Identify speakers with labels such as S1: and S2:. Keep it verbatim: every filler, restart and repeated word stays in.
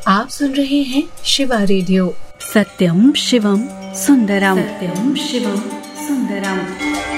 S1: आप सुन रहे हैं शिवा रेडियो।
S2: सत्यम शिवम सुंदरम, सत्यम शिवम सुंदरम।